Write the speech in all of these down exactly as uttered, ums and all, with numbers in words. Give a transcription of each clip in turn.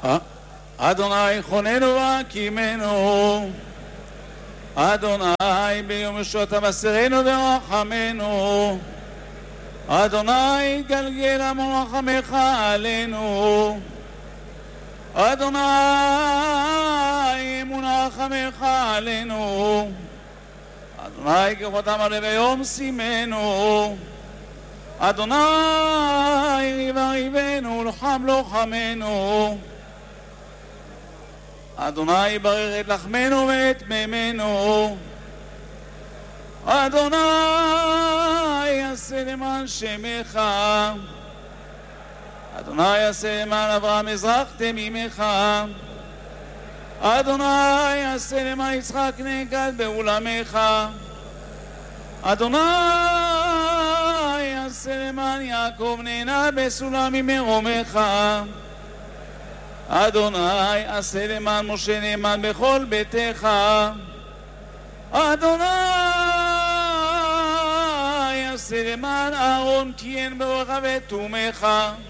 אדוני חוננו והקימנו, אדוני ביום ישועת תבשרנו ורחמנו, אדוני גלגל המון רחמך עלינו, אדוני אמון רחמך עלינו, אדוני כבודם עלי ביום שימנו, אדוני ריב ריבנו לחם לוחמנו, אדוני ברך את לחמנו ואת מימינו, אדוני יעשה למען שמך, אדוני יעשה למען אברהם מזרח תמימך, אדוני יעשה למען יצחק נגד באולמך, אדוני יעשה למען יעקב נהנה בסולם ממרומך, אדוני עשה למען משה נאמן בכל ביתך, אדוני עשה למען אהרון כיהן באורך ותומך,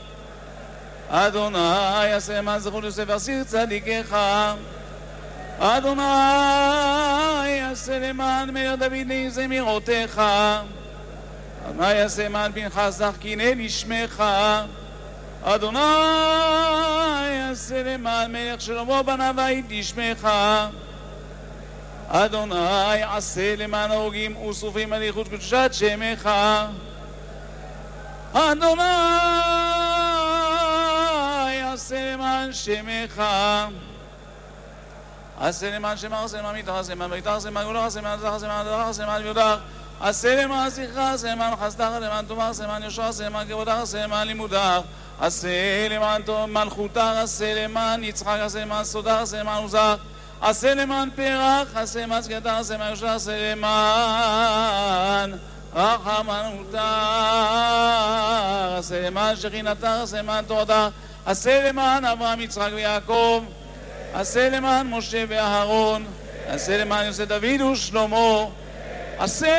אדוני עשה למען זכות יוסף אסיר צדיקך, אדוני עשה למען מלך דוד נעשה מרותך, אדוני עשה למען פנחס זך קינא לשמך, אדוני יעשה למען מלך שלמה בניו בית לשמך, אדוני יעשה למען הרוגים ושרופים על ייחוד קדושת שמך, אדוני יעשה למען שמך, עשה למען שמך, עשה למען מיתך, עשה למען ביתך, עשה למען גאולך, עשה למען זך, עשה למען דרך, עשה למען יודך, עשה למען זכרך, עשה למען חסדך, למען טובך, עשה למען יושרך, עשה למען כבודך, עשה למען לימודך, עשה למען מלכותך, עשה למען יצחק, עשה למען סודך, עשה למען עוזך, עשה למען פרח, עשה למען צדקתך, עשה למען יושרך, עשה למען רחמנותך, עשה למען שכינתך, עשה למען תורתך, עשה למען אברהם יצחק ויעקב, עשה למען משה ואהרון, עשה למען יוסף דוד ושלמה, עשה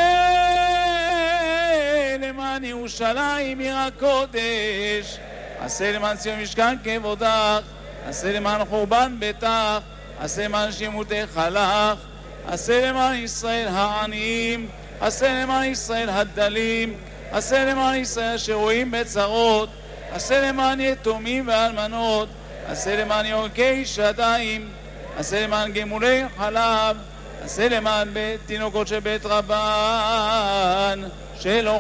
למען ירושלים עיר הקודש, עשה למען ציון משכן כבודך, עשה למען חורבן ביתך, עשה למען שימותך לך, עשה למען ישראל העניים, עשה למען ישראל הדלים, עשה למען ישראל שרואים בצרות, עשה למען יתומים ואלמנות, עשה למען יורקי שדיים, עשה למען גמולי חלב, עשה למען בית תינוקות של בית רבן שלא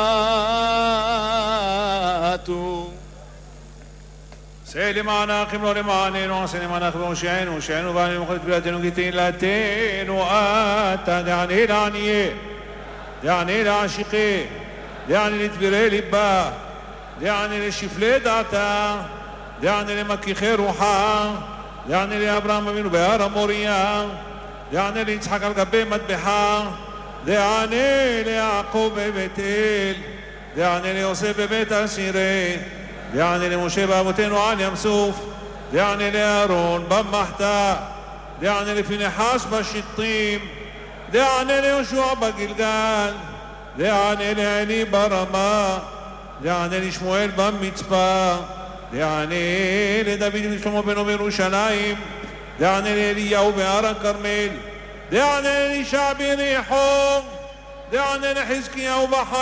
חטאו. עשה למען האחים לא למעננו, עשה למען האחים ומושיענו, שענו ועננו מוכת תפילתנו כתהילתנו אתה, דעני לעניי, דעני לעשיקי, דעני לדברי ליבה, דעני לשפלי דעתה, דעני למכיחי רוחה, דעני לאברהם אבינו בהר המוריה, דעני ליצחק על גבי מטבחה, דעני ליעקב בבית אל, דעני ליוסף בבית אסירי, דעני למשה באבותינו על ים סוף, דעני לאהרון במחתה, דעני לפנחס בשיטים, דעני ליהושע בגלגל, דעני לעלי ברמה, דעני לשמואל במצפה, דעני לדוד ושלמה בנו בירושלים, דעני לאליהו בהר הכרמל, דעני לאלישע ביריחו, דעני לחזקיהו בחיים,